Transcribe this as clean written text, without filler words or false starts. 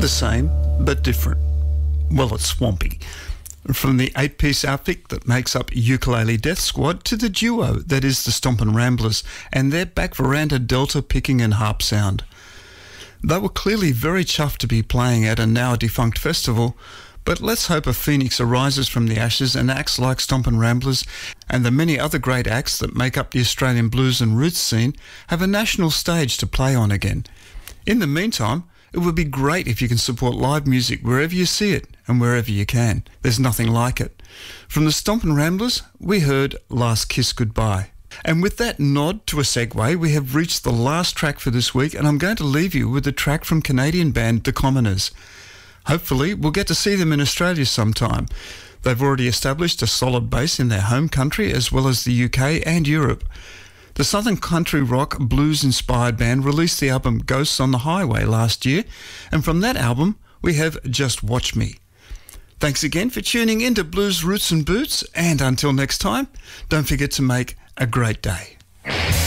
The same, but different. Well, it's swampy. From the 8-piece outfit that makes up Ukulele Death Squad to the duo that is the Stompin' Ramblers and their back veranda Delta picking and harp sound. They were clearly very chuffed to be playing at a now defunct festival, but let's hope a phoenix arises from the ashes and acts like Stompin' Ramblers and the many other great acts that make up the Australian blues and roots scene have a national stage to play on again. In the meantime, it would be great if you can support live music wherever you see it and wherever you can. There's nothing like it. From the Stompin' Ramblers, we heard Last Kiss Goodbye. And with that nod to a segue, we have reached the last track for this week, and I'm going to leave you with a track from Canadian band The Commoners. Hopefully, we'll get to see them in Australia sometime. They've already established a solid base in their home country as well as the UK and Europe. The Southern Country Rock blues-inspired band released the album Ghosts on the Highway last year, and from that album, we have Just Watch Me. Thanks again for tuning in to Blues Roots and Boots, and until next time, don't forget to make a great day.